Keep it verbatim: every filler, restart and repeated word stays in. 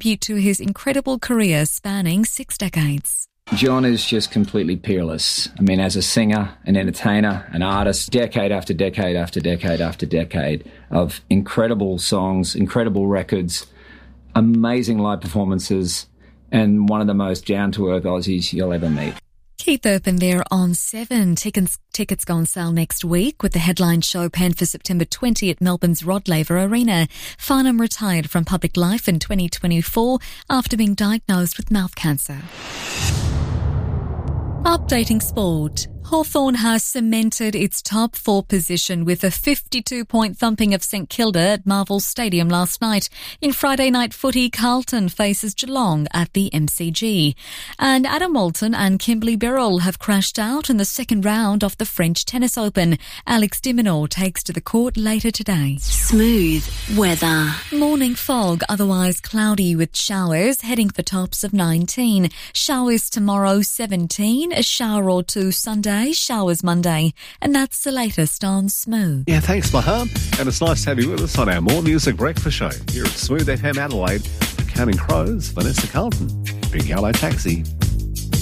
tribute to his incredible career spanning six decades. John is just completely peerless. I mean, as a singer, an entertainer, an artist, decade after decade after decade after decade of incredible songs, incredible records, amazing live performances, and one of the most down-to-earth Aussies you'll ever meet. Keith Urban there on Seven. Tickets, tickets go on sale next week with the headline show penned for September twentieth at Melbourne's Rod Laver Arena. Farnham retired from public life in twenty twenty-four after being diagnosed with mouth cancer. Updating sport. Hawthorn has cemented its top four position with a fifty-two point thumping of St Kilda at Marvel Stadium last night. In Friday night footy, Carlton faces Geelong at the M C G. And Adam Walton and Kimberly Birrell have crashed out in the second round of the French Tennis Open. Alex de Minaur takes to the court later today. Smooth weather. Morning fog, otherwise cloudy with showers, heading for tops of nineteen. Showers tomorrow, seventeen. A shower or two Sunday. Showers Monday. And that's the latest on Smooth. Yeah, thanks, Maham. And it's nice to have you with us on our More Music Breakfast Show here at Smooth F M Adelaide. Counting Crows, Vanessa Carlton. Big Yellow Taxi.